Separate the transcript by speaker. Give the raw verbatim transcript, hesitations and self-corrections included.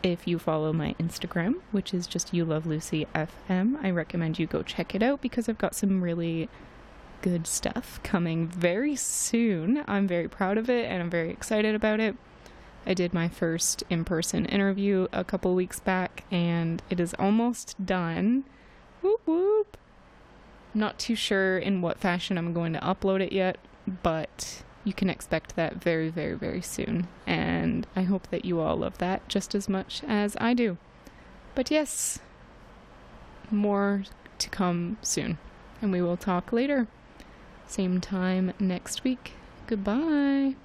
Speaker 1: If you follow my Instagram, which is just You Love Lucy F M, I recommend you go check it out because I've got some really good stuff coming very soon. I'm very proud of it and I'm very excited about it. I did my first in-person interview a couple weeks back and it is almost done. Whoop whoop. Not too sure in what fashion I'm going to upload it yet, but you can expect that very, very, very soon. And I hope that you all love that just as much as I do. But yes, more to come soon. And we will talk later. Same time next week. Goodbye.